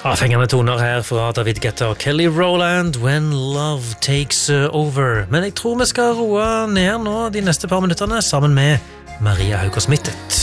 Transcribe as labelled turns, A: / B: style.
A: Fengende toner her fra David Guetta og Kelly Rowland, When Love Takes Over. Men jeg tror vi skal roe ned nå de neste par minutterne sammen med Maria Hauger Smittet.